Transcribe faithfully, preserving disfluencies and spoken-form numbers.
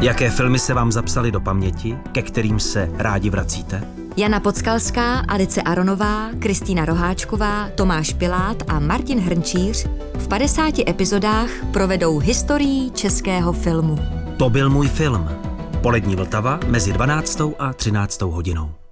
Jaké filmy se vám zapsaly do paměti, ke kterým se rádi vracíte? Jana Podskalská, Alice Aronová, Kristýna Roháčková, Tomáš Pilát a Martin Hrnčíř v padesáti epizodách provedou historií českého filmu. To byl můj film. Polední Vltava mezi dvanáctou a třináctou hodinou.